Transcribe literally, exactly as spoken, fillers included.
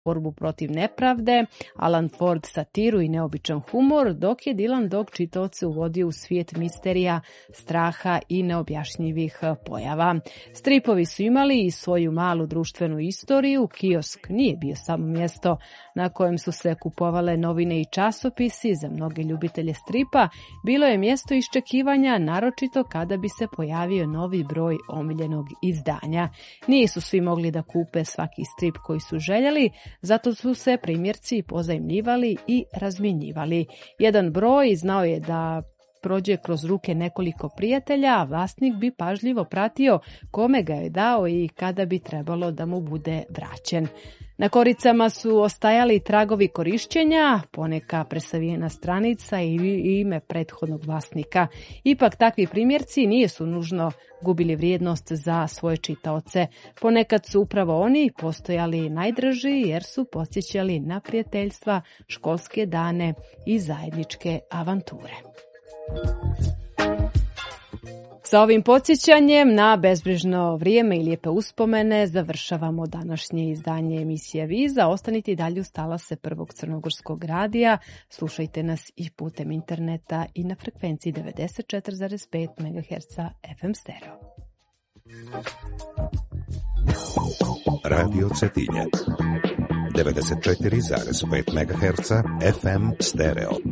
borbu protiv nepravde, Alan Ford satiru i neobičan humor, dok je Dylan Dog čitaoce uvodio u svijet misterija, straha i neobjašnjivih pojava. Stripovi su imali i svoju malu društvenu istoriju. Kiosk nije bio samo mjesto na kojem su se kupovale novine i časopisi. Za mnoge ljubitelje stripa bilo je mjesto iščekivanja, naročito kada bi se pojavio novi broj omiljenog izdanja. Nisu svi mogli da kupe svaki strip koji su željeli, zato su se primjerci pozajmljivali i razmjenjivali. Jedan broj znao je da prođe kroz ruke nekoliko prijatelja, a vlasnik bi pažljivo pratio kome ga je dao i kada bi trebalo da mu bude vraćen. Na koricama su ostajali tragovi korišćenja, poneka presavijena stranica i ime prethodnog vlasnika. Ipak takvi primjerci nisu nužno gubili vrijednost za svoje čitaoce. Ponekad su upravo oni postojali najdraži jer su podsjećali na prijateljstva, školske dane i zajedničke avanture. Sa ovim podsjećanjem na bezbrižno vrijeme i lijepe uspomene završavamo današnje izdanje emisije Viza. Ostanite i dalje uz talase Prvog crnogorskog radija. Slušajte nas i putem interneta i na frekvenciji devedeset četiri zarez pet megaherca F M stereo. Radio Cetinje devedeset četiri zarez pet megaherca F M stereo.